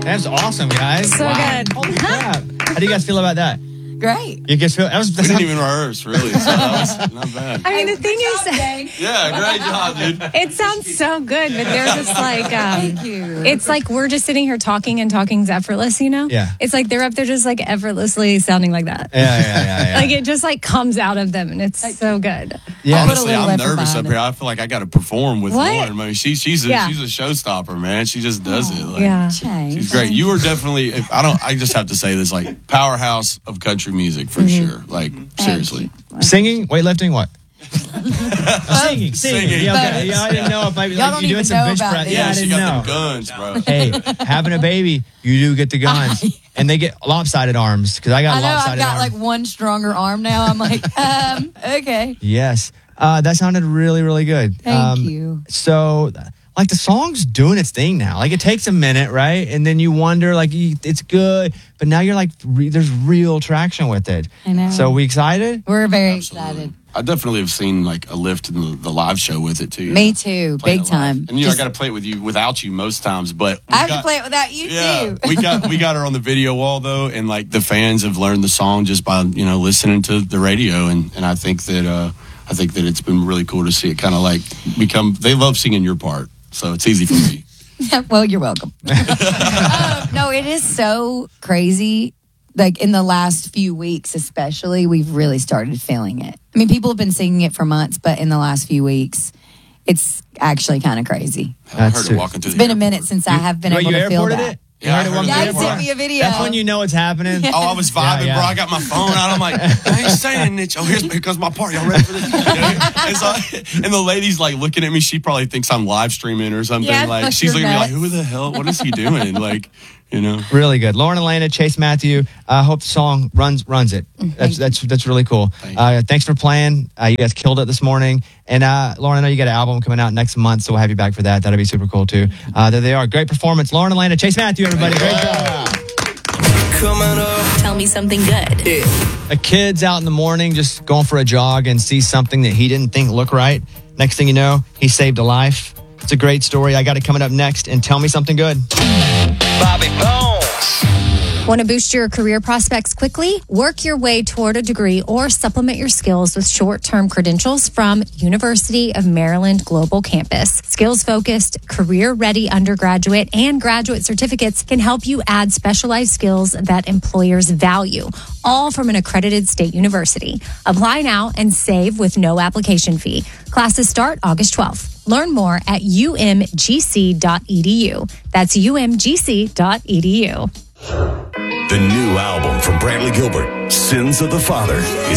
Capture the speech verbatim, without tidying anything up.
That's awesome, guys. So wow. good. Holy crap. How do you guys feel about that? Great. You guys feel that was We didn't even rehearse, really. So that was not bad. I mean, the thing is, Yeah, great job, dude. it sounds so good, but they're just like, um, Thank you. it's like we're just sitting here talking and talking's effortless, you know? Yeah. It's like they're up there just like effortlessly sounding like that. Yeah, yeah, yeah, yeah. Like it just like comes out of them and it's so good. Yeah. Put a Honestly, little I'm effort nervous behind up here. I feel like I got to perform with What? Lauren. I mean, she, she's a, Yeah. she's a showstopper, man. She just does it. Like, Yeah. Change. She's great. You are definitely. If, I don't. I just have to say this, like powerhouse of country music for Mm-hmm. sure. Like seriously. Singing, weightlifting, what? Oh, singing, singing. Singing. Yeah, okay. Yeah, I didn't know if I Y'all like, don't you doing even some know bitch about press. this. Yeah, Yeah, I she didn't got know. the guns, bro. Hey, having a baby, you do get the guns, and they get lopsided arms because I got I know I've lopsided got arms. like one stronger arm now. I'm like, um, okay. Yes, uh, that sounded really, really good. Thank Um, you. So, like the song's doing its thing now. Like it takes a minute, right? And then you wonder, like you, it's good, but now you're like, re- there's real traction with it. I know. So we excited? We're very Absolutely. excited. I definitely have seen like a lift in the, the live show with it too. you Me know, too, playing big it live. time. And you know, Just- I got to play it with you without you most times, but we I have got- to play it without you Yeah, too. we got we got her on the video wall though, and like the fans have learned the song just by you know listening to the radio, and and I think that uh I think that it's been really cool to see it kind of like become. They love singing your part, so it's easy for me. Well, you're welcome. um, no, it is so crazy. Like in the last few weeks, especially, we've really started feeling it. I mean, people have been singing it for months, but in the last few weeks, it's actually kind of crazy. I That's heard it. it walking through. It's the been a minute airport. since I have been Wait, able you to feel airported that. it? Yeah, I You heard it heard walking it. through Yeah, the he sent airport? me a video. That's when you know it's happening. Oh, I was vibing, yeah. bro. I got my phone out. I'm like, I ain't saying it. Oh, here's here comes my part. Y'all ready for this? You know? and, so, and the lady's like looking at me. She probably thinks I'm live streaming or something. Yeah, like like she's you're looking at me like, nuts. who the hell? What is he doing? Like, you know. Really good. Lauren Elena, Chase Matthew. I uh, hope the song runs runs it. That's that's that's really cool. Thank you. Uh, thanks for playing. Uh, you guys killed it this morning. And uh, Lauren, I know you got an album coming out next month, so we'll have you back for that. That'll be super cool too. Uh, there they are. Great performance. Lauren Elena, Chase Matthew, everybody. Great job. Tell me something good. A kid's out in the morning just going for a jog and sees something that he didn't think looked right. Next thing you know, he saved a life. It's a great story. I got it coming up next. And tell me something good. Bobby Bones. Want to boost your career prospects quickly? Work your way toward a degree or supplement your skills with short-term credentials from University of Maryland Global Campus. Skills-focused, career-ready undergraduate and graduate certificates can help you add specialized skills that employers value, all from an accredited state university. Apply now and save with no application fee. Classes start August twelfth. Learn more at u m g c dot e d u. That's u m g c dot e d u. The new album from Bradley Gilbert, Sins of the Father, is